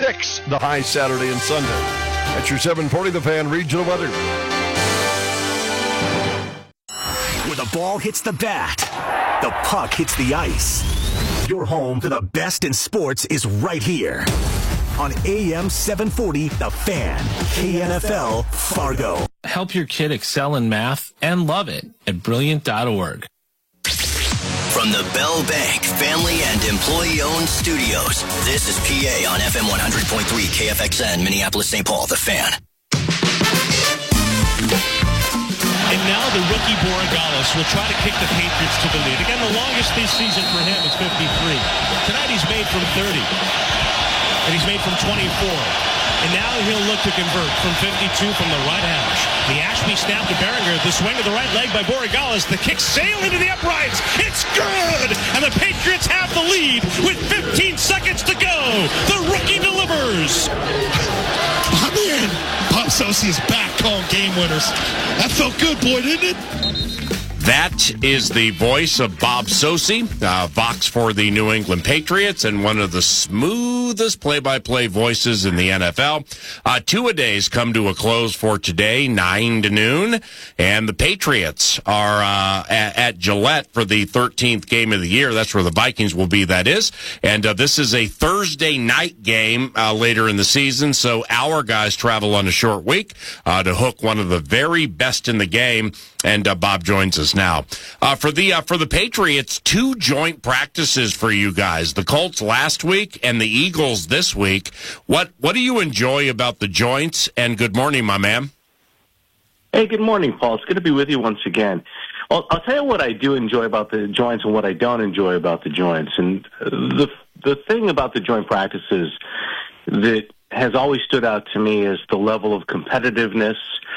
6, the high Saturday and Sunday. That's your 740 The Fan regional weather. Where the ball hits the bat, the puck hits the ice. Your home to the best in sports is right here on AM 740, The Fan, KNFL, Fargo. Help your kid excel in math and love it at Brilliant.org. From the Bell Bank Family and Employee-Owned Studios, this is PA on FM 100.3 KFXN, Minneapolis, St. Paul, The Fan. And now the rookie Borregales will try to kick the Patriots to the lead. Again, the longest this season for him is 53. Tonight he's made from 30. And he's made from 24. And now he'll look to convert from 52 from the right hash. The Ashby snap to Behringer. The swing to the right leg by Borregales. The kick sail into the uprights. It's good! And the Patriots have the lead with 15 seconds to go. The rookie delivers. I'm in. Bob Socci is back calling game winners. That felt good, boy, didn't it? That is the voice of Bob Socci, Vox for the New England Patriots, and one of the smoothest play-by-play voices in the NFL. Two-a-days come to a close for today, 9 to noon, and the Patriots are at Gillette for the 13th game of the year. That's where the Vikings will be, that is. And this is a Thursday night game later in the season, so our guys travel on a short week to hook one of the very best in the game, and Bob joins us now. For the Patriots, 2 joint practices for you guys. The Colts last week and the Eagles this week. What do you enjoy about the joints? And good morning, my man. Hey, good morning, Paul. It's good to be with you once again. I'll tell you what I do enjoy about the joints and what I don't enjoy about the joints. And the thing about the joint practices that has always stood out to me is the level of competitiveness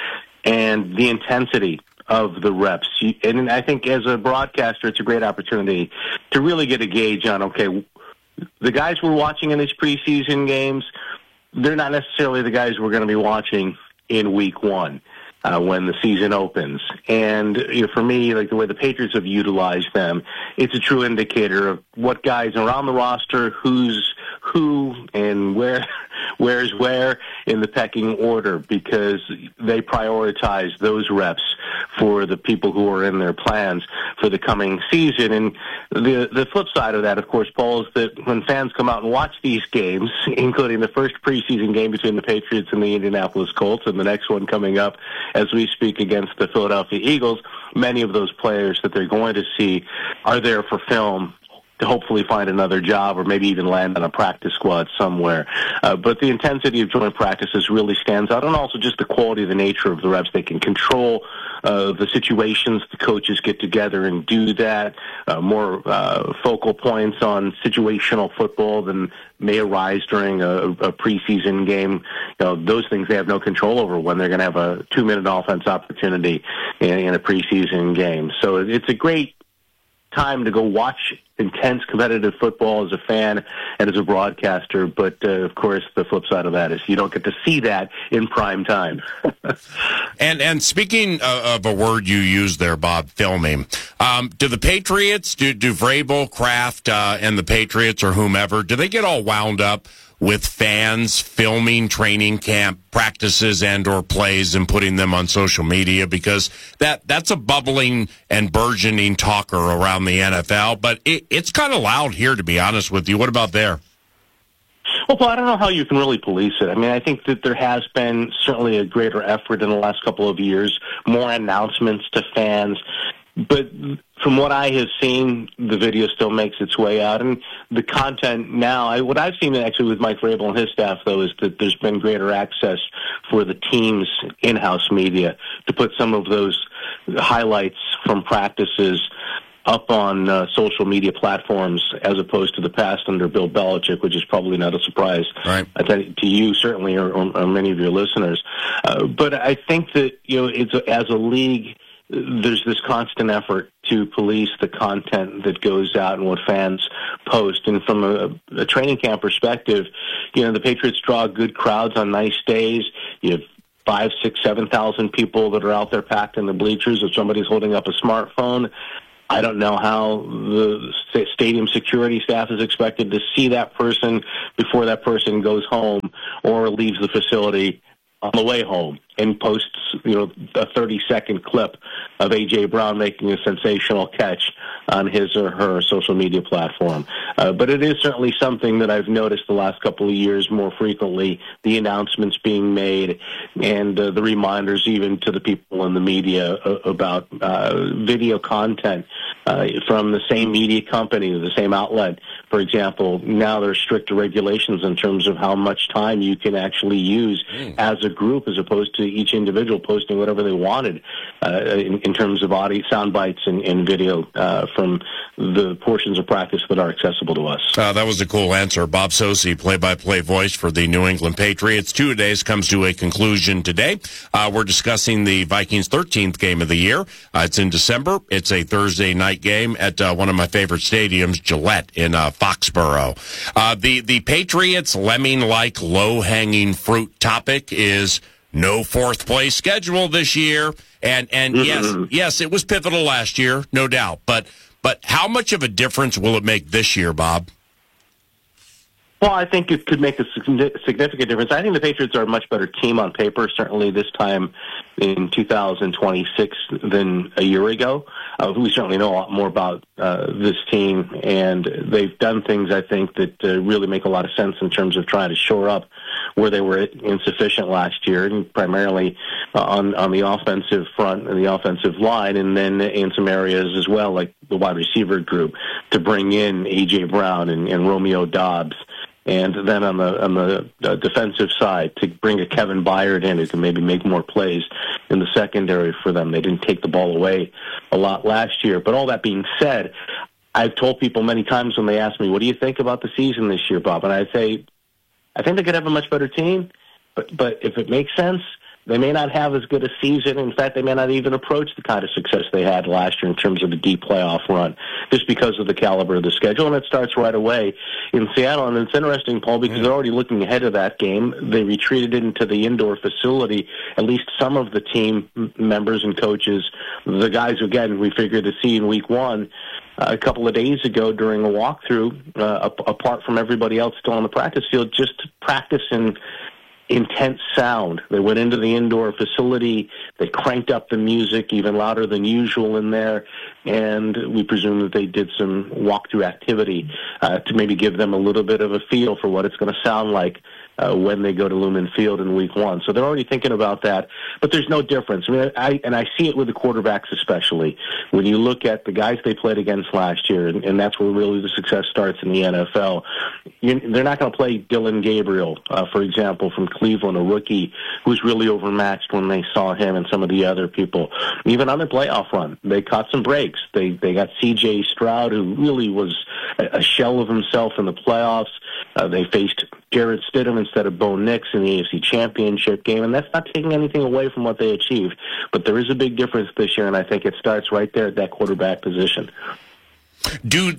and the intensity of the reps. And I think as a broadcaster, it's a great opportunity to really get a gauge on, okay, the guys we're watching in these preseason games, they're not necessarily the guys we're going to be watching in week 1 when the season opens. And for me, like the way the Patriots have utilized them, it's a true indicator of what guys around the roster, who's who, and where's where in the pecking order, because they prioritize those reps for the people who are in their plans for the coming season. And the flip side of that, of course, Paul, is that when fans come out and watch these games, including the first preseason game between the Patriots and the Indianapolis Colts, and the next one coming up as we speak against the Philadelphia Eagles, many of those players that they're going to see are there for film to hopefully find another job or maybe even land on a practice squad somewhere. But the intensity of joint practices really stands out, and also just the quality of the nature of the reps. They can control the situations the coaches get together and do that. More focal points on situational football than may arise during a preseason game. Those things they have no control over when they're going to have a 2-minute offense opportunity in a preseason game. So it's a great time to go watch intense competitive football as a fan and as a broadcaster, but of course the flip side of that is you don't get to see that in prime time. and speaking of a word you used there, Bob, filming, do the Patriots, do Vrabel, Kraft, and the Patriots or whomever, do they get all wound up with fans filming training camp practices and or plays and putting them on social media? Because that's a bubbling and burgeoning talker around the NFL, but it's kind of loud here, to be honest with you. What about there? Well, Paul, I don't know how you can really police it. I mean, I think that there has been certainly a greater effort in the last couple of years, more announcements to fans. But from what I have seen, the video still makes its way out. And the content now, what I've seen actually with Mike Vrabel and his staff, though, is that there's been greater access for the team's in-house media to put some of those highlights from practices up on social media platforms as opposed to the past under Bill Belichick, which is probably not a surprise to you, certainly, or many of your listeners. But I think that, it's as a league, there's this constant effort to police the content that goes out and what fans post. And from a training camp perspective, the Patriots draw good crowds on nice days. You have 5,000, 6,000, 7,000 people that are out there packed in the bleachers. If somebody's holding up a smartphone, I don't know how the stadium security staff is expected to see that person before that person goes home or leaves the facility on the way home and posts, a 30-second clip of A.J. Brown making a sensational catch on his or her social media platform. But it is certainly something that I've noticed the last couple of years more frequently, the announcements being made and the reminders even to the people in the media about video content from the same media company, the same outlet. For example, now there are stricter regulations in terms of how much time you can actually use as a group as opposed to each individual posting whatever they wanted in terms of audio, sound bites and video from the portions of practice that are accessible to us. That was a cool answer. Bob Socci, play-by-play voice for the New England Patriots. Two-a-days comes to a conclusion today. We're discussing the Vikings' 13th game of the year. It's in December. It's a Thursday night game at one of my favorite stadiums, Gillette in Foxborough. The Patriots' lemming-like low-hanging fruit topic is no fourth place schedule this year. And yes, it was pivotal last year, no doubt. But how much of a difference will it make this year, Bob? Well, I think it could make a significant difference. I think the Patriots are a much better team on paper, certainly this time in 2026 than a year ago. We certainly know a lot more about this team, and they've done things, I think, that really make a lot of sense in terms of trying to shore up where they were insufficient last year, and primarily on the offensive front and the offensive line, and then in some areas as well, like the wide receiver group, to bring in A.J. Brown and Romeo Doubs. And then on the defensive side, to bring a Kevin Byard in who can maybe make more plays in the secondary for them. They didn't take the ball away a lot last year. But all that being said, I've told people many times when they ask me, what do you think about the season this year, Bob? And I say, I think they could have a much better team, but if it makes sense, they may not have as good a season. In fact, they may not even approach the kind of success they had last year in terms of a deep playoff run, just because of the caliber of the schedule. And it starts right away in Seattle. And it's interesting, Paul, because they're already looking ahead of that game. They retreated into the indoor facility, at least some of the team members and coaches, the guys who, again, we figured to see in week one, a couple of days ago during a walkthrough, apart from everybody else still on the practice field, just to practice in intense sound. They went into the indoor facility. They cranked up the music even louder than usual in there, and we presume that they did some walkthrough activity to maybe give them a little bit of a feel for what it's going to sound like when they go to Lumen Field in week one. So they're already thinking about that, but there's no difference. I mean, I see it with the quarterbacks especially. When you look at the guys they played against last year, and that's where really the success starts in the NFL, they're not going to play Dylan Gabriel, for example, from Cleveland, a rookie who's really overmatched when they saw him and some of the other people. Even on their playoff run, they caught some breaks. They got C.J. Stroud, who really was a shell of himself in the playoffs. They faced Jarrett Stidham instead of Bo Nix in the AFC Championship game, and that's not taking anything away from what they achieved. But there is a big difference this year, and I think it starts right there at that quarterback position. Do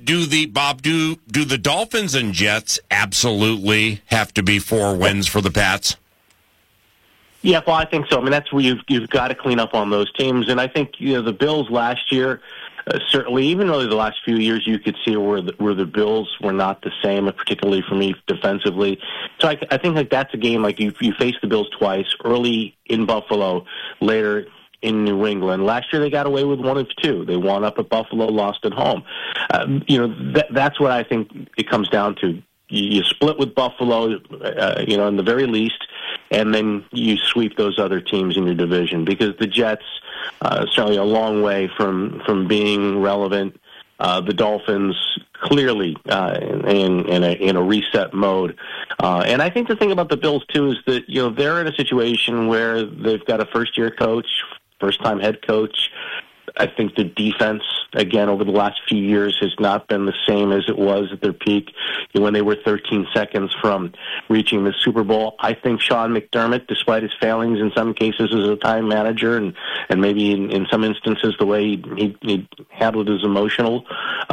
the Dolphins and Jets absolutely have to be 4 wins for the Pats? Yeah, well, I think so. I mean, that's where you've got to clean up on those teams, and I think the Bills last year. Certainly, even really the last few years, you could see where the Bills were not the same, particularly for me defensively. So I think like that's a game like you face the Bills twice, early in Buffalo, later in New England. Last year they got away with 1 of 2. They won up at Buffalo, lost at home. That's what I think it comes down to. You split with Buffalo, in the very least, and then you sweep those other teams in your division because the Jets. Certainly a long way from being relevant. The Dolphins clearly in a reset mode. And I think the thing about the Bills, too, is that they're in a situation where they've got a first-year coach, first-time head coach. I think the defense, again, over the last few years has not been the same as it was at their peak when they were 13 seconds from reaching the Super Bowl. I think Sean McDermott, despite his failings in some cases as a time manager and maybe in some instances the way he handled his emotions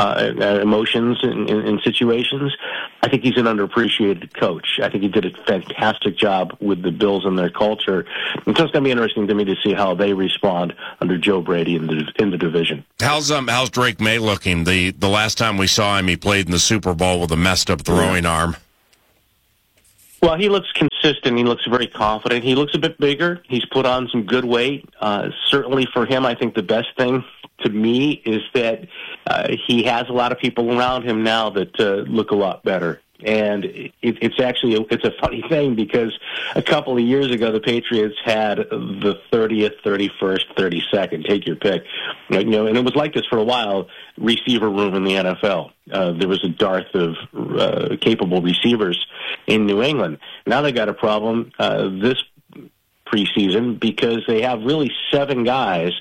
in situations, I think he's an underappreciated coach. I think he did a fantastic job with the Bills and their culture. And so it's going to be interesting to me to see how they respond under Joe Brady in the division. How's Drake May looking? The last time we saw him, he played in the Super Bowl with a messed up throwing arm. Well, he looks consistent. He looks very confident. He looks a bit bigger. He's put on some good weight. Certainly for him, I think the best thing to me is that he has a lot of people around him now that look a lot better. And it's actually it's a funny thing because a couple of years ago the Patriots had the 30th, 31st, 32nd, take your pick, and it was like this for a while. Receiver room in the NFL. There was a dearth of capable receivers in New England. Now they got a problem this preseason because they have really 7 guys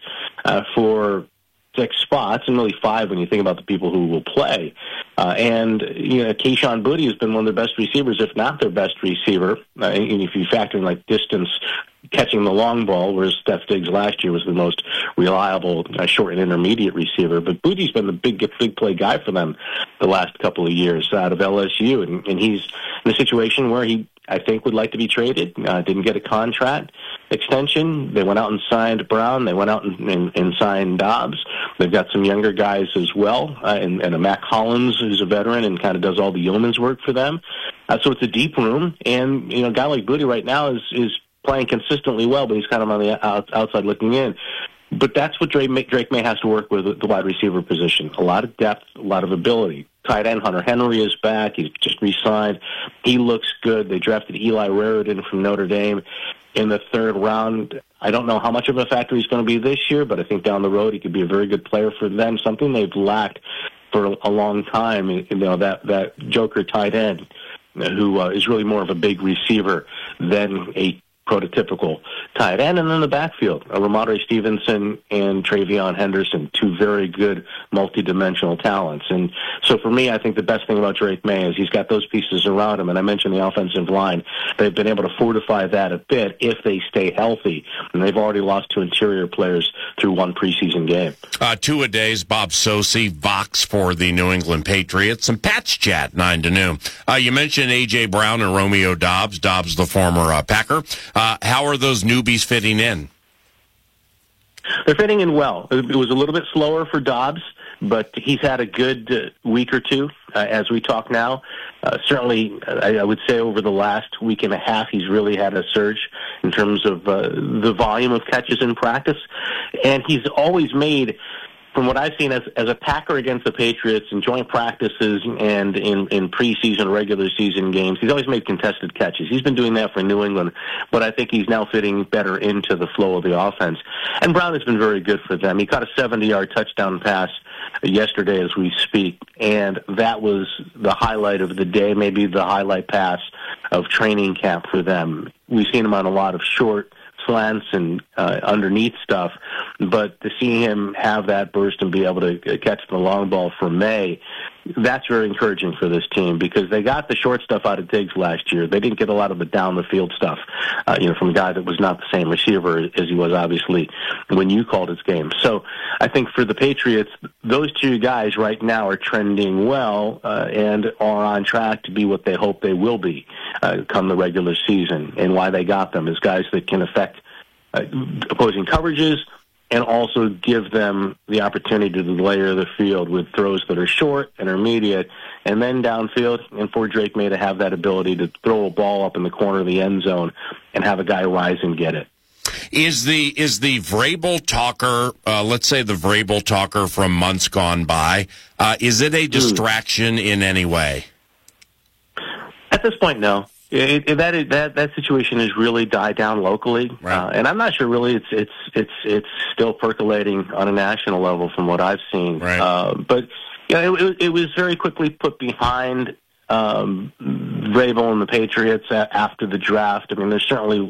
for 6 spots, and really 5 when you think about the people who will play. And Kayshon Boutte has been one of their best receivers, if not their best receiver. And if you factor in like distance, catching the long ball, whereas Steph Diggs last year was the most reliable short and intermediate receiver. But Boutte's been the big play guy for them the last couple of years out of LSU, and he's in a situation where he, I think, would like to be traded. Didn't get a contract extension. They went out and signed Brown. They went out and signed Dobbs. They've got some younger guys as well, and a Mac Hollins who's a veteran and kind of does all the yeoman's work for them. So it's a deep room, and a guy like Boutte right now is playing consistently well, but he's kind of on the outside looking in. But that's what Drake May has to work with the wide receiver position. A lot of depth, a lot of ability. Tight end Hunter Henry is back. He's just re-signed. He looks good. They drafted Eli Raridan from Notre Dame in the 3rd round. I don't know how much of a factor he's going to be this year, but I think down the road he could be a very good player for them, something they've lacked for a long time. That joker tight end who is really more of a big receiver than a prototypical tight end. And then the backfield, Ramondre Stevenson and Travion Henderson, 2 very good multi-dimensional talents. And so for me, I think the best thing about Drake May is he's got those pieces around him. And I mentioned the offensive line. They've been able to fortify that a bit if they stay healthy. And they've already lost 2 interior players through 1 preseason game. 2-a-days, Bob Socci, Vox for the New England Patriots, and Pat's Chat, 9 to noon. You mentioned A.J. Brown and Romeo Dobbs. Dobbs, the former Packer. How are those newbies fitting in? They're fitting in well. It was a little bit slower for Dobbs, but he's had a good week or 2 as we talk now. Certainly, I would say over the last week and a half, he's really had a surge in terms of the volume of catches in practice. And he's always made, from what I've seen as a Packer against the Patriots in joint practices and in preseason, regular season games, he's always made contested catches. He's been doing that for New England, but I think he's now fitting better into the flow of the offense. And Brown has been very good for them. He caught a 70-yard touchdown pass yesterday as we speak, and that was the highlight of the day, maybe the highlight pass of training camp for them. We've seen him on a lot of short slants and underneath stuff, but to see him have that burst and be able to catch the long ball for May, that's very encouraging for this team because they got the short stuff out of Diggs last year. They didn't get a lot of the down the field stuff, from a guy that was not the same receiver as he was obviously when you called his game. So I think for the Patriots, those 2 guys right now are trending well and are on track to be what they hope they will be come the regular season. And why they got them is guys that can affect opposing coverages and also give them the opportunity to layer the field with throws that are short, intermediate, and then downfield, and for Drake May to have that ability to throw a ball up in the corner of the end zone and have a guy rise and get it. Is the Vrabel talker, let's say the Vrabel talker from months gone by, is it a distraction in any way? At this point, no. That situation has really died down locally, right. And I'm not sure really it's still percolating on a national level from what I've seen. Right. But it was very quickly put behind Vrabel and the Patriots after the draft. I mean, there certainly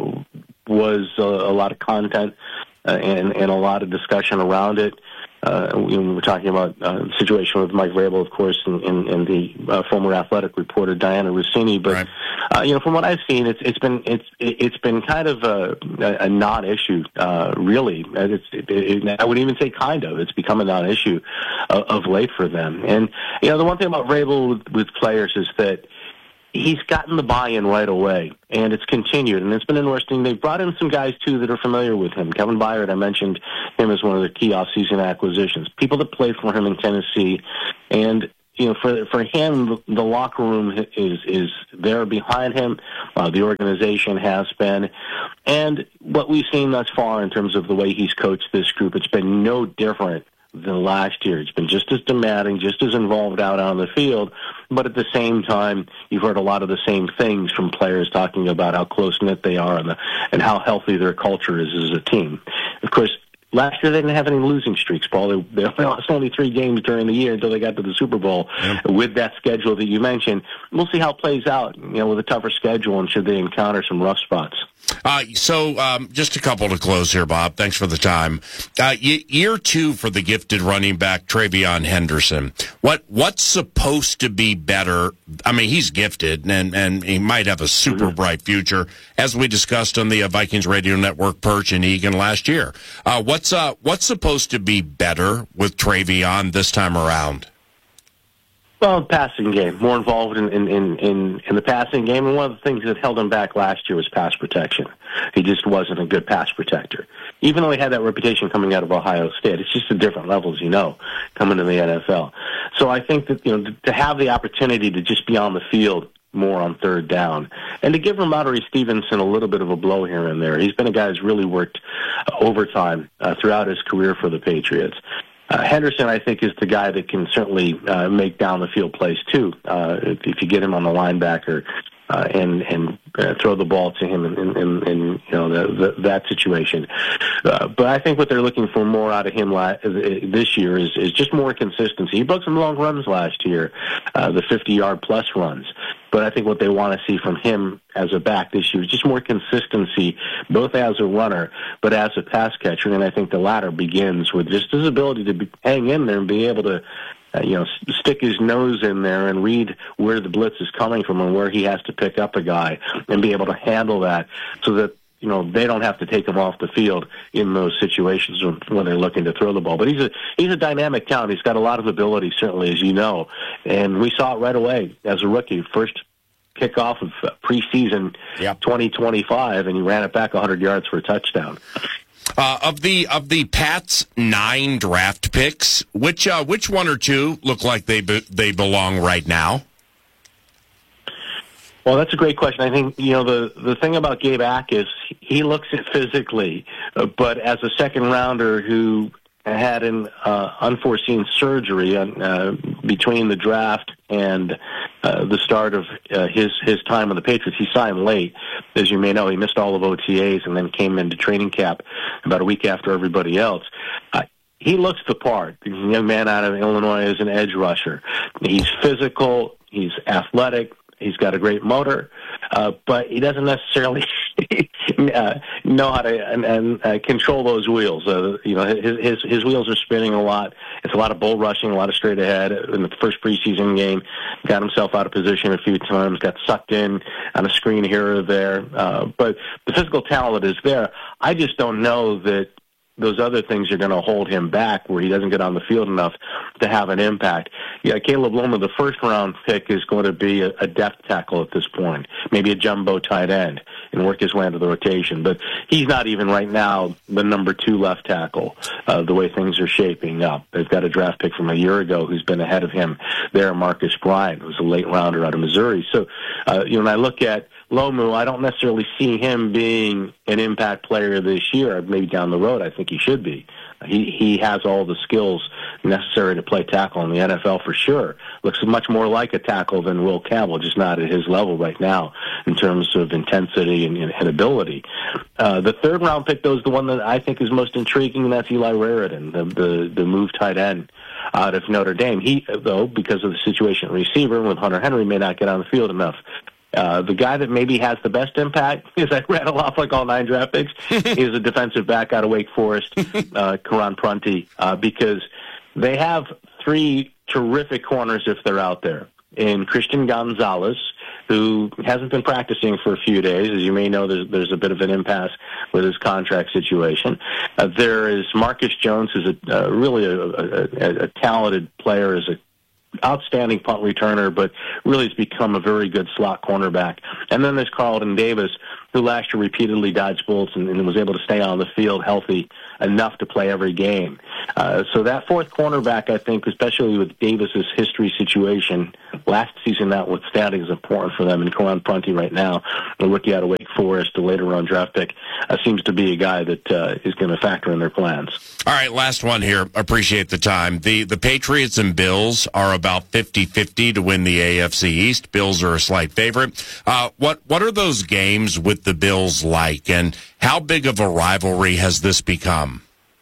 was a lot of content and a lot of discussion around it. We're talking about the situation with Mike Vrabel, of course, and the former athletic reporter Diana Rossini. But right. From what I've seen, it's been kind of a non-issue, really. I wouldn't even say kind of. It's become a non-issue of late for them. And the one thing about Vrabel with players is that he's gotten the buy-in right away, and it's continued, and it's been interesting. They've brought in some guys, too, that are familiar with him. Kevin Byard, I mentioned him as one of the key off-season acquisitions. People that played for him in Tennessee, and for him, the locker room is there behind him. The organization has been. And what we've seen thus far in terms of the way he's coached this group, it's been no different than last year. It's been just as demanding, just as involved out on the field. But at the same time, you've heard a lot of the same things from players talking about how close-knit they are and how healthy their culture is as a team. Of course, last year they didn't have any losing streaks, Paul. They lost only 3 games during the year until they got to the Super Bowl. Yep. With that schedule that you mentioned, we'll see how it plays out, with a tougher schedule and should they encounter some rough spots. Just a couple to close here, Bob. Thanks for the time. Year 2 for the gifted running back, TreVeyon Henderson. What's supposed to be better? I mean, he's gifted, and he might have a super bright future, as we discussed on the Vikings Radio Network Perch and Egan last year. What's supposed to be better with TreVeyon this time around? Well, passing game, more involved in the passing game. And one of the things that held him back last year was pass protection. He just wasn't a good pass protector. Even though he had that reputation coming out of Ohio State, it's just a different level, as you know, coming to the NFL. So I think that, to have the opportunity to just be on the field more on third down, and to give Ramondre Stevenson a little bit of a blow here and there. He's been a guy who's really worked overtime throughout his career for the Patriots. Henderson, I think, is the guy that can certainly make down the field plays too. If you get him on the linebacker and throw the ball to him in that situation. But I think what they're looking for more out of him this year is just more consistency. He broke some long runs last year, the 50-yard plus runs. But I think what they want to see from him as a back this year is just more consistency, both as a runner, but as a pass catcher. And I think the latter begins with just his ability to hang in there and be able to, stick his nose in there and read where the blitz is coming from and where he has to pick up a guy and be able to handle that so that, they don't have to take him off the field in those situations when they're looking to throw the ball. But he's a dynamic talent. He's got a lot of ability, certainly, as you know. And we saw it right away as a rookie. First kickoff of preseason 2025, and he ran it back 100 yards for a touchdown. Of the Pats' 9 draft picks, which one or two look like they belong right now? Well, that's a great question. I think, the thing about Gabe Ack is he looks it physically, but as a second-rounder who had an unforeseen surgery between the draft and the start of his time with the Patriots, he signed late. As you may know, he missed all of OTAs and then came into training camp about a week after everybody else. He looks the part. He's a young man out of Illinois as an edge rusher. He's physical. He's athletic. He's got a great motor, but he doesn't necessarily know how to control those wheels. His wheels are spinning a lot. It's a lot of bull rushing, a lot of straight ahead. In the first preseason game, got himself out of position a few times, got sucked in on a screen here or there. But the physical talent is there. I just don't know that those other things are going to hold him back where he doesn't get on the field enough to have an impact. Yeah, Caleb Loma, the first-round pick, is going to be a depth tackle at this point, maybe a jumbo tight end, and work his way into the rotation. But he's not even right now the number 2 left tackle, the way things are shaping up. They've got a draft pick from a year ago who's been ahead of him there, Marcus Bryant, who's a late-rounder out of Missouri. So, when I look at Lomu, I don't necessarily see him being an impact player this year. Maybe down the road, I think he should be. He has all the skills necessary to play tackle in the NFL for sure. Looks much more like a tackle than Will Campbell, just not at his level right now in terms of intensity and ability. The third-round pick, though, is the one that I think is most intriguing, and that's Eli Raritan, the move tight end out of Notre Dame. He, though, because of the situation at receiver with Hunter Henry, may not get on the field enough. The guy that maybe has the best impact, as I rattle off like all 9 draft picks, is a defensive back out of Wake Forest, Karan Prunty, because they have 3 terrific corners if they're out there. In Christian Gonzalez, who hasn't been practicing for a few days. As you may know, there's a bit of an impasse with his contract situation. There is Marcus Jones, who's really a talented player, as a outstanding punt returner, but really has become a very good slot cornerback. And then there's Carlton Davis, who last year repeatedly dodged bullets and was able to stay on the field healthy enough to play every game. So that fourth cornerback, I think, especially with Davis's history situation, last season notwithstanding, is important for them. And Karan Prunty right now, the rookie out of Wake Forest, a later round draft pick, seems to be a guy that is going to factor in their plans. All right, last one here. Appreciate the time. The Patriots and Bills are about 50-50 to win the AFC East. Bills are a slight favorite. What are those games with the Bills like, and how big of a rivalry has this become?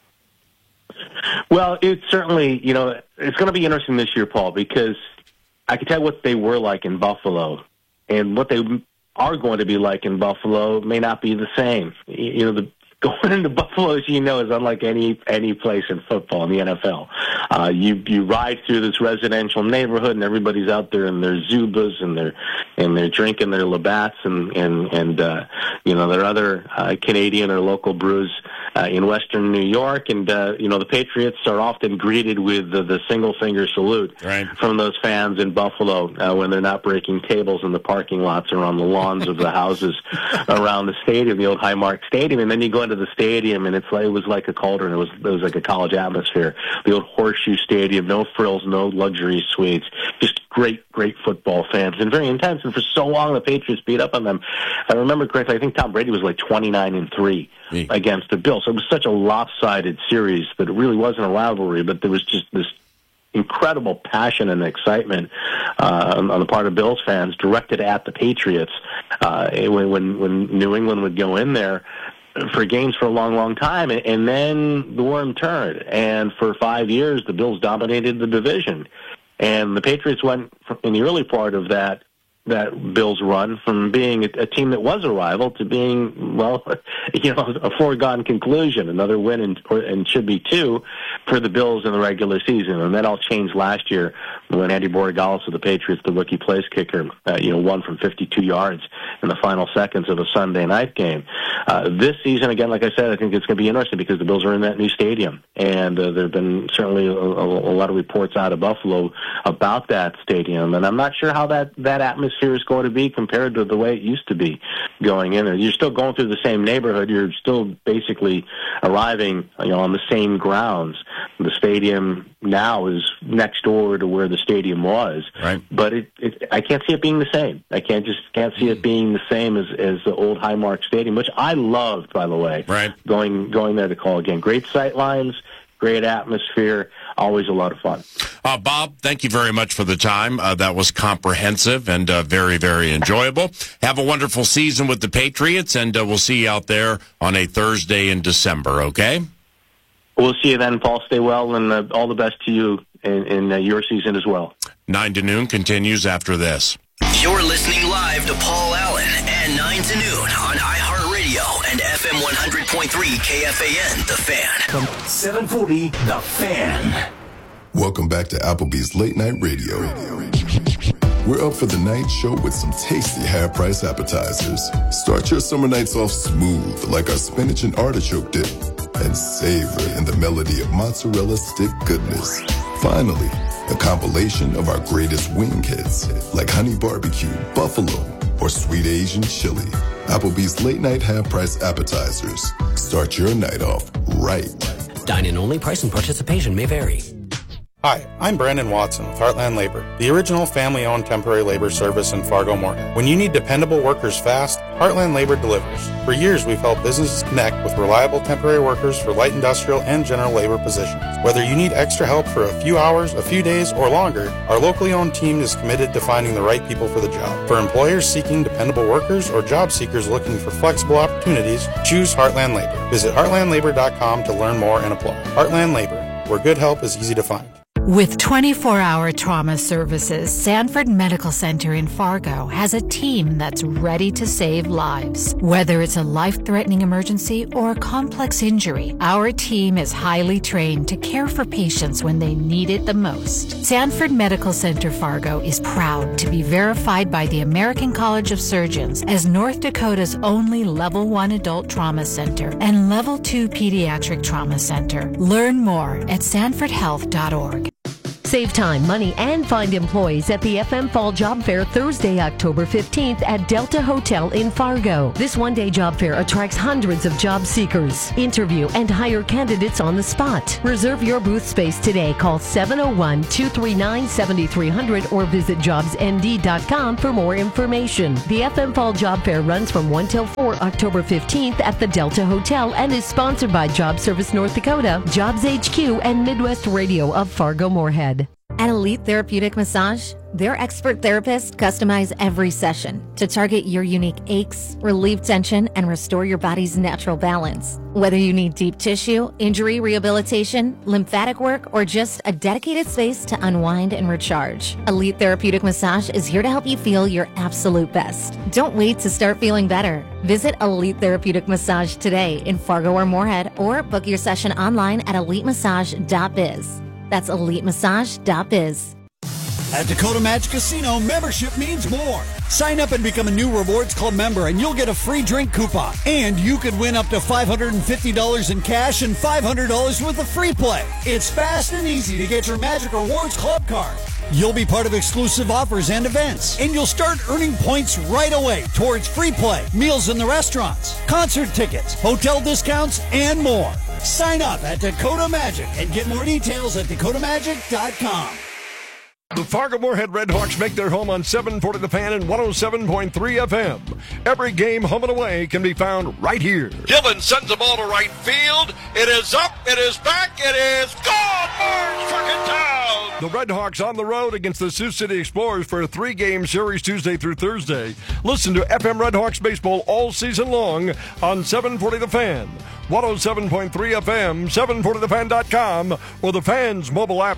Well, it's certainly, it's going to be interesting this year, Paul, because I can tell you what they were like in Buffalo, and what they are going to be like in Buffalo may not be the same. Going into Buffalo, as you know, is unlike any place in football in the NFL. You ride through this residential neighborhood, and everybody's out there in their Zubas and they're drinking their Labatt's and their other Canadian or local brews in Western New York. And the Patriots are often greeted with the single finger salute from those fans in Buffalo when they're not breaking tables in the parking lots or on the lawns of the houses around the stadium, the old Highmark Stadium. And then you go into the stadium, and it was like a cauldron. It was like a college atmosphere. The old Horseshoe Stadium, no frills, no luxury suites, just great football fans, and very intense. And for so long, the Patriots beat up on them. If I remember correctly, I think Tom Brady was like 29-3 against the Bills. So it was such a lopsided series that it really wasn't a rivalry, but there was just this incredible passion and excitement on the part of Bills fans directed at the Patriots when New England would go in there for games for a long time, and then the worm turned, and for 5 years the Bills dominated the division, and the Patriots went in the early part of that Bills run from being a team that was a rival to being, a foregone conclusion, another win and should be two for the Bills in the regular season. And that all changed last year when Andy Borregales of the Patriots, the rookie place kicker, won from 52 yards in the final seconds of a Sunday night game. This season, again, like I said, I think it's going to be interesting because the Bills are in that new stadium, and there have been certainly a lot of reports out of Buffalo about that stadium, and I'm not sure how that atmosphere is going to be compared to the way it used to be going in there. You're still going through the same neighborhood. You're still basically arriving, on the same grounds. The stadium now is next door to where the stadium was, right? But I can't see it being the same. I can't see it being the same as the old Highmark Stadium, which I loved, by the way. Right. Going there to call again. Great sight lines, great atmosphere, always a lot of fun. Bob, thank you very much for the time. That was comprehensive and very, very enjoyable. Have a wonderful season with the Patriots, and we'll see you out there on a Thursday in December, okay? We'll see you then, Paul. Stay well, and all the best to you in your season as well. 9 to noon continues after this. You're listening live to Paul Allen and 9 to noon on iHeartRadio and FM 100.3 KFAN, The Fan. From 740, The Fan. Welcome back to Applebee's Late Night Radio. We're up for the night show with some tasty half-price appetizers. Start your summer nights off smooth like our spinach and artichoke dip, and savor in the melody of mozzarella stick goodness. Finally, a compilation of our greatest wing hits like honey barbecue, buffalo, or sweet Asian chili. Applebee's Late Night half-price appetizers. Start your night off right. Dine-in only. Price and participation may vary. Hi, I'm Brandon Watson with Heartland Labor, the original family-owned temporary labor service in Fargo Moorhead. When you need dependable workers fast, Heartland Labor delivers. For years, we've helped businesses connect with reliable temporary workers for light industrial and general labor positions. Whether you need extra help for a few hours, a few days, or longer, our locally owned team is committed to finding the right people for the job. For employers seeking dependable workers or job seekers looking for flexible opportunities, choose Heartland Labor. Visit heartlandlabor.com to learn more and apply. Heartland Labor, where good help is easy to find. With 24-hour trauma services, Sanford Medical Center in Fargo has a team that's ready to save lives. Whether it's a life-threatening emergency or a complex injury, our team is highly trained to care for patients when they need it the most. Sanford Medical Center Fargo is proud to be verified by the American College of Surgeons as North Dakota's only Level 1 adult trauma center and Level 2 pediatric trauma center. Learn more at sanfordhealth.org. Save time, money, and find employees at the FM Fall Job Fair Thursday, October 15th at Delta Hotel in Fargo. This one-day job fair attracts hundreds of job seekers. Interview and hire candidates on the spot. Reserve your booth space today. Call 701-239-7300 or visit jobsnd.com for more information. The FM Fall Job Fair runs from 1 till 4 October 15th at the Delta Hotel and is sponsored by Job Service North Dakota, Jobs HQ, and Midwest Radio of Fargo-Moorhead. At Elite Therapeutic Massage, their expert therapists customize every session to target your unique aches, relieve tension, and restore your body's natural balance. Whether you need deep tissue, injury rehabilitation, lymphatic work, or just a dedicated space to unwind and recharge, Elite Therapeutic Massage is here to help you feel your absolute best. Don't wait to start feeling better. Visit Elite Therapeutic Massage today in Fargo or Moorhead, or book your session online at elitemassage.biz. That's elitemassage.biz. At Dakota Magic Casino, membership means more. Sign up and become a new Rewards Club member, and you'll get a free drink coupon. And you could win up to $550 in cash and $500 worth of free play. It's fast and easy to get your Magic Rewards Club card. You'll be part of exclusive offers and events, and you'll start earning points right away towards free play, meals in the restaurants, concert tickets, hotel discounts, and more. Sign up at Dakota Magic and get more details at dakotamagic.com. The Fargo-Moorhead Redhawks make their home on 740 The Fan and 107.3 FM. Every game home and away can be found right here. Dillon sends the ball to right field. It is up. It is back. It is gone. Burns for town. The Redhawks on the road against the Sioux City Explorers for a 3-game series Tuesday through Thursday. Listen to FM Redhawks baseball all season long on 740 The Fan, 107.3 FM, 740thefan.com, or the Fan's mobile app.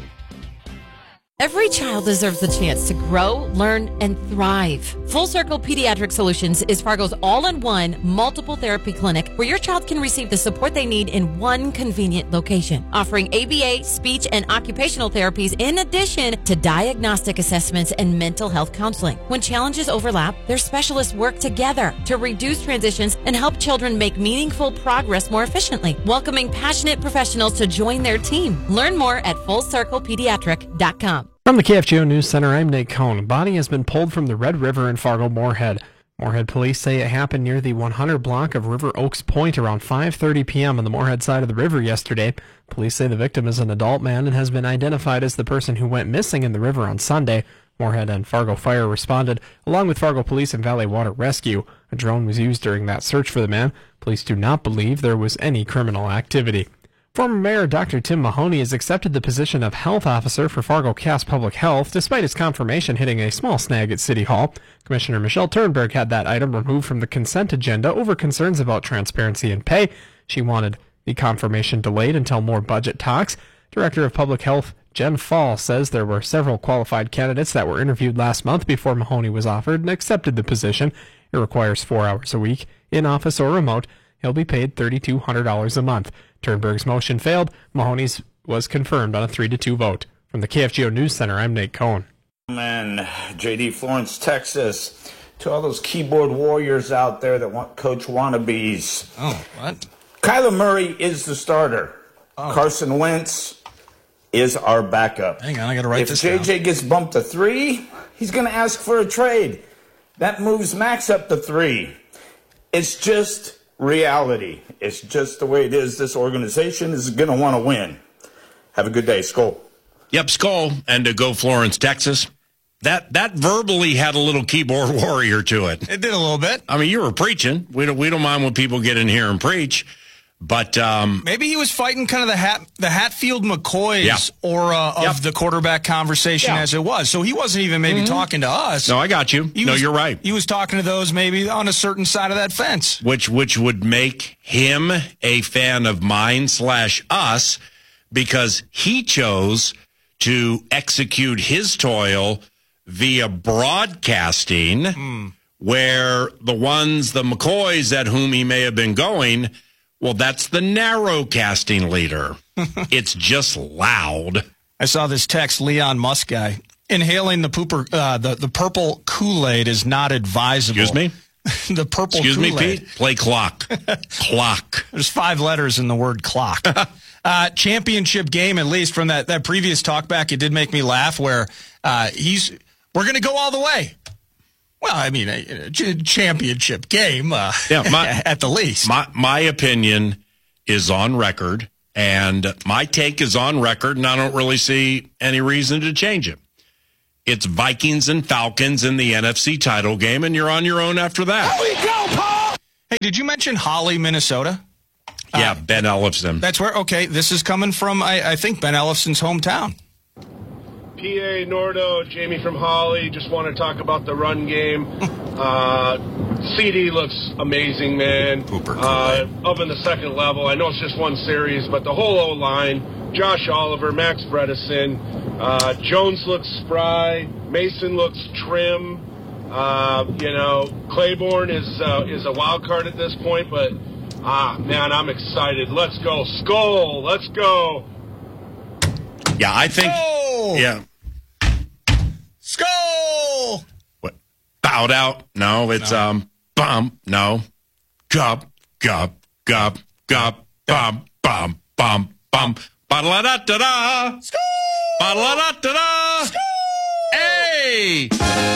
Every child deserves the chance to grow, learn, and thrive. Full Circle Pediatric Solutions is Fargo's all-in-one multiple therapy clinic where your child can receive the support they need in one convenient location, offering ABA, speech, and occupational therapies in addition to diagnostic assessments and mental health counseling. When challenges overlap, their specialists work together to reduce transitions and help children make meaningful progress more efficiently, welcoming passionate professionals to join their team. Learn more at FullCirclePediatric.com. From the KFGO News Center, I'm Nate Cohn. A body has been pulled from the Red River in Fargo-Moorhead. Moorhead police say it happened near the 100 block of River Oaks Point around 5:30 p.m. on the Moorhead side of the river yesterday. Police say the victim is an adult man and has been identified as the person who went missing in the river on Sunday. Moorhead and Fargo Fire responded, along with Fargo Police and Valley Water Rescue. A drone was used during that search for the man. Police do not believe there was any criminal activity. Former Mayor Dr. Tim Mahoney has accepted the position of health officer for Fargo-Cass Public Health, despite his confirmation hitting a small snag at City Hall. Commissioner Michelle Turnberg had that item removed from the consent agenda over concerns about transparency and pay. She wanted the confirmation delayed until more budget talks. Director of Public Health Jen Fall says there were several qualified candidates that were interviewed last month before Mahoney was offered and accepted the position. It requires 4 hours a week, in office or remote. He'll be paid $3,200 a month. Turnberg's motion failed. Mahoney's was confirmed on a 3-2 vote. From the KFGO News Center, I'm Nate Cohn. And JD Florence, Texas. To all those keyboard warriors out there that want coach wannabes. Oh, what? Kyler Murray is the starter. Oh. Carson Wentz is our backup. Hang on, I got to write this down. If JJ gets bumped to 3, he's going to ask for a trade. That moves Max up to 3. It's just reality. It's just the way it is. This organization is going to want to win. Have a good day. Skol. Yep, Skol. And to go Florence, Texas. That verbally had a little keyboard warrior to it. It did a little bit. I mean, you were preaching. We don't mind when people get in here and preach. But maybe he was fighting kind of the Hatfield-McCoys of the quarterback conversation as it was. So he wasn't even maybe talking to us. No, I got you. You're right. He was talking to those maybe on a certain side of that fence. Which would make him a fan of mine/us because he chose to execute his toil via broadcasting where the McCoys at whom he may have been going, well, that's the narrowcasting leader. It's just loud. I saw this text, Leon Musk guy. Inhaling the purple Kool-Aid is not advisable. Excuse me? The purple Excuse Kool-Aid. me, Pete? Play clock. Clock. There's 5 letters in the word clock. championship game, at least from that previous talkback, it did make me laugh where we're going to go all the way. Well, I mean, a championship game at the least. My opinion is on record, and my take is on record, and I don't really see any reason to change it. It's Vikings and Falcons in the NFC title game, and you're on your own after that. Here we go, Paul! Hey, did you mention Holly, Minnesota? Yeah, Ben Ellefson. That's where, okay, this is coming from, I think, Ben Ellefson's hometown. PA, Nordo, Jamie from Holly. Just want to talk about the run game. CD looks amazing, man. Up in the second level. I know it's just one series, but the whole O-line, Josh Oliver, Max Bredesen, Jones looks spry. Mason looks trim. Claiborne is a wild card at this point, but man, I'm excited. Let's go, Skull. Let's go. Yeah, I think. Oh! Yeah. Skull. What? Bowed out? No, it's bump. No. Gup. Bum. Ba-da-da-da-da. Skull. Ba-da-da-da-da. Skull. Hey.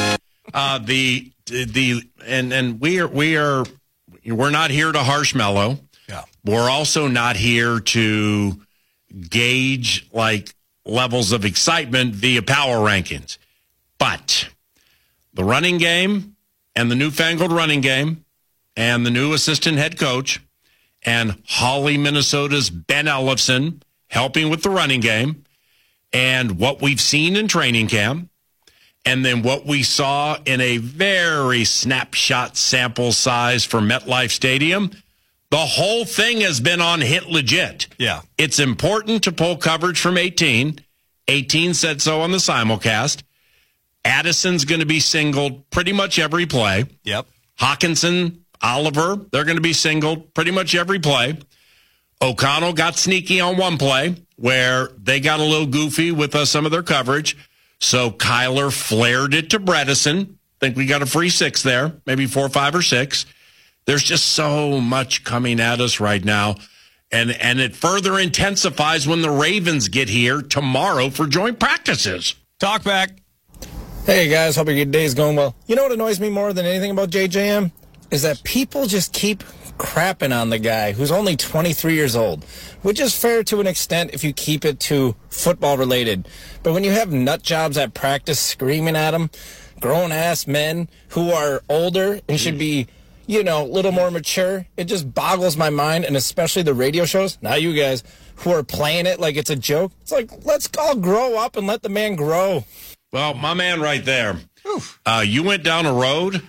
We're not here to harshmallow. Yeah. We're also not here to gauge levels of excitement via power rankings. But the running game and the newfangled running game and the new assistant head coach and Holly, Minnesota's Ben Ellefson helping with the running game and what we've seen in training camp and then what we saw in a very snapshot sample size for MetLife Stadium, the whole thing has been on Hit Legit. Yeah. It's important to pull coverage from 18. 18 said so on the simulcast. Addison's going to be singled pretty much every play. Yep. Hawkinson, Oliver, they're going to be singled pretty much every play. O'Connell got sneaky on one play where they got a little goofy with some of their coverage. So Kyler flared it to Bredesen. I think we got a free 6 there, maybe 4, 5, or 6. There's just so much coming at us right now. And it further intensifies when the Ravens get here tomorrow for joint practices. Talk back. Hey, guys. Hope your day's going well. You know what annoys me more than anything about JJM? Is that people just keep crapping on the guy who's only 23 years old, which is fair to an extent if you keep it to football related. But when you have nut jobs at practice screaming at him, grown-ass men who are older and should be, a little more mature, it just boggles my mind, and especially the radio shows, not you guys, who are playing it like it's a joke. It's like, let's all grow up and let the man grow. Well, my man right there, you went down a road,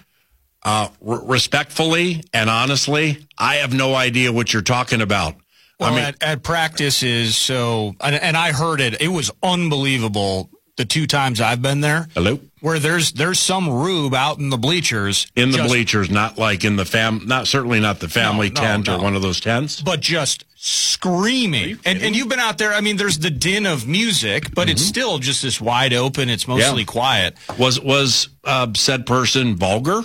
respectfully and honestly, I have no idea what you're talking about. Well, at practices, and I heard it was unbelievable the 2 times I've been there. Hello? Where there's some rube out in the bleachers. In the bleachers, not like in the certainly not the family tent or one of those tents. But just screaming. And you've been out there, there's the din of music, but it's still just this wide open, it's mostly quiet. Was said person vulgar?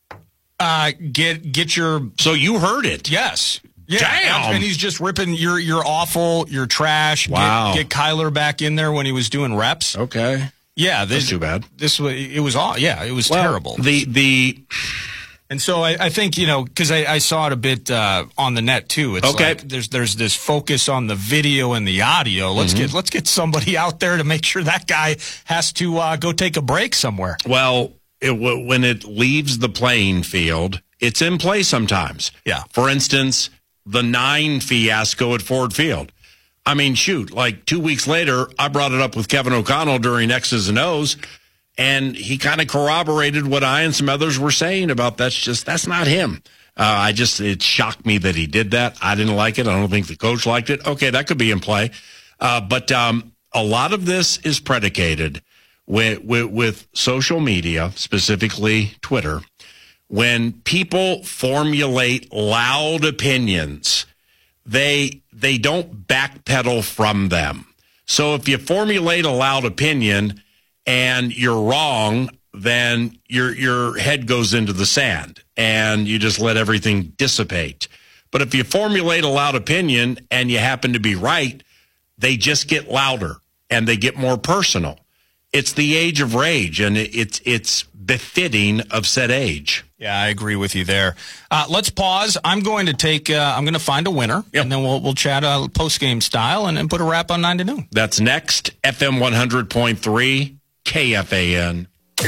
Get your... So you heard it? Yes. Yeah, damn! And he's just ripping, you're awful, you're trash. Wow. Get Kyler back in there when he was doing reps. Okay. Yeah. That's too bad. It was terrible. And so I think, because I saw it a bit on the net too. It's like there's this focus on the video and the audio. Let's get somebody out there to make sure that guy has to go take a break somewhere. Well, when it leaves the playing field, it's in play sometimes. Yeah. For instance, the 9 fiasco at Ford Field. 2 weeks later, I brought it up with Kevin O'Connell during X's and O's, and he kind of corroborated what I and some others were saying about that's not him. It shocked me that he did that. I didn't like it. I don't think the coach liked it. Okay, that could be in play. But a lot of this is predicated with social media, specifically Twitter. When people formulate loud opinions, they don't backpedal from them. So if you formulate a loud opinion and you're wrong, then your head goes into the sand and you just let everything dissipate. But if you formulate a loud opinion and you happen to be right, they just get louder and they get more personal. It's the age of rage, and it's befitting of said age. Yeah, I agree with you there. Let's pause. I'm going to find a winner, and then we'll chat post-game style and put a wrap on 9 to noon. That's next. FM 100.3 KFAN.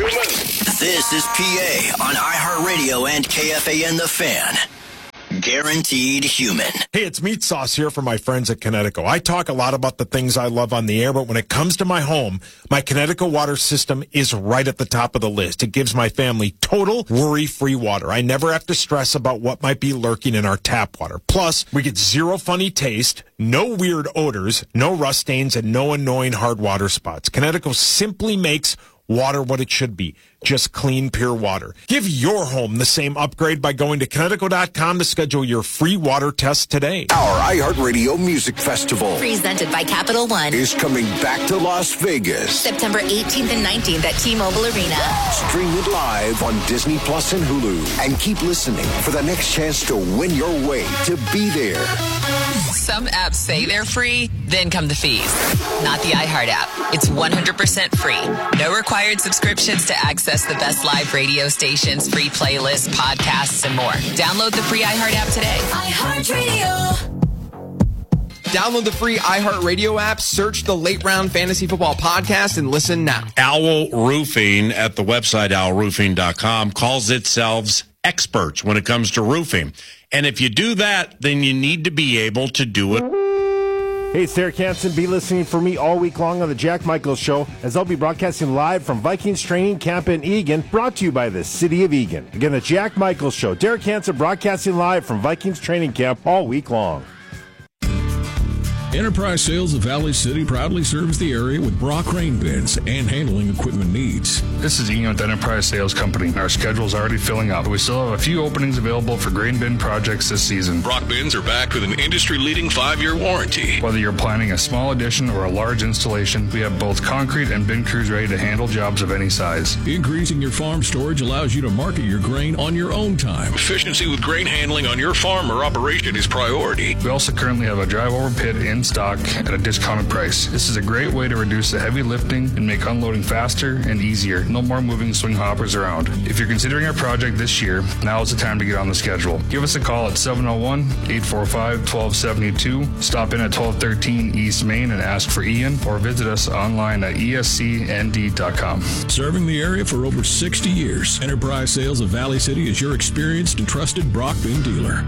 This is PA on iHeartRadio and KFAN The Fan. Guaranteed human. Hey, it's Meat Sauce here from my friends at Connecticut. I talk a lot about the things I love on the air, but when it comes to my home, my Connecticut water system is right at the top of the list. It gives my family total worry-free water. I never have to stress about what might be lurking in our tap water. Plus, we get zero funny taste, no weird odors, no rust stains, and no annoying hard water spots. Connecticut simply makes water what it should be. Just clean, pure water. Give your home the same upgrade by going to Connecticut.com to schedule your free water test today. Our iHeartRadio Music Festival, presented by Capital One, is coming back to Las Vegas. September 18th and 19th at T-Mobile Arena. Stream it live on Disney Plus and Hulu. And keep listening for the next chance to win your way to be there. Some apps say they're free, then come the fees. Not the iHeart app. It's 100% free. No required subscriptions to access the best live radio stations, free playlists, podcasts, and more. Download the free iHeart app today. iHeartRadio. Download the free iHeartRadio app, search the Late Round Fantasy Football Podcast, and listen now. Owl Roofing at the website owlroofing.com calls itself experts when it comes to roofing. And if you do that, then you need to be able to do it. Hey, it's Derek Hansen. Be listening for me all week long on the Jack Michaels Show, as I'll be broadcasting live from Vikings Training Camp in Eagan, brought to you by the City of Eagan. Again, the Jack Michaels Show. Derek Hansen broadcasting live from Vikings Training Camp all week long. Enterprise Sales of Valley City proudly serves the area with Brock rain bins and handling equipment needs. This is Ian with Enterprise Sales Company. Our schedule is already filling up. We still have a few openings available for grain bin projects this season. Brock bins are backed with an industry-leading 5-year warranty. Whether you're planning a small addition or a large installation, we have both concrete and bin crews ready to handle jobs of any size. Increasing your farm storage allows you to market your grain on your own time. Efficiency with grain handling on your farm or operation is priority. We also currently have a drive-over pit in stock at a discounted price. This is a great way to reduce the heavy lifting and make unloading faster and easier. No more moving swing hoppers around. If you're considering a project this year, now is the time to get on the schedule. Give us a call at 701-845-1272. Stop in at 1213 East Main and ask for Ian, or visit us online at escnd.com. Serving the area for over 60 years, Enterprise Sales of Valley City is your experienced and trusted Brock bin dealer.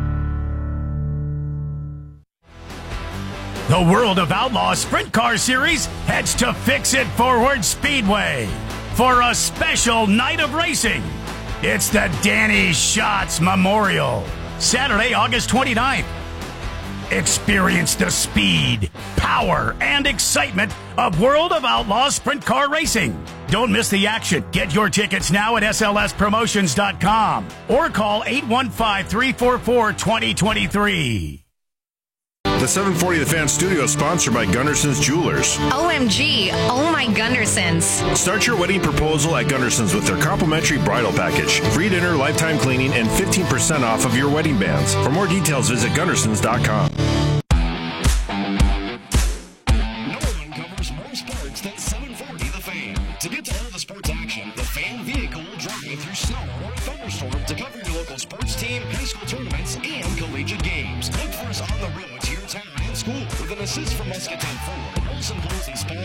The World of Outlaw Sprint Car Series heads to Fix-It Forward Speedway for a special night of racing. It's the Danny Schatz Memorial, Saturday, August 29th. Experience the speed, power, and excitement of World of Outlaw Sprint Car Racing. Don't miss the action. Get your tickets now at slspromotions.com or call 815-344-2023. The 740 The Fan Studio is sponsored by Gunderson's Jewelers. OMG, oh my Gundersons. Start your wedding proposal at Gunderson's with their complimentary bridal package. Free dinner, lifetime cleaning, and 15% off of your wedding bands. For more details, visit Gundersons.com. No one covers more sports than 740 The Fan. To get to all the sports action, the Fan vehicle will drive you through snow or a thunderstorm to cover your local sports team, high school tournaments, and collegiate games. Look for us on the road to your town and school with an assist from Muscatine Ford, Olson Holes and Spall